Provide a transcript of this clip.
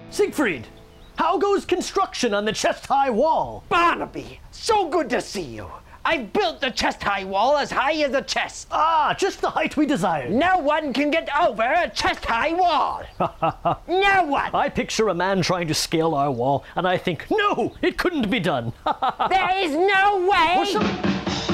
Siegfried, how goes construction on the chest-high wall? Barnaby, so good to see you. I've built the chest-high wall as high as a chest. Ah, just the height we desired. No one can get over a chest-high wall. No one. I picture a man trying to scale our wall, and I think, no, it couldn't be done. There is no way.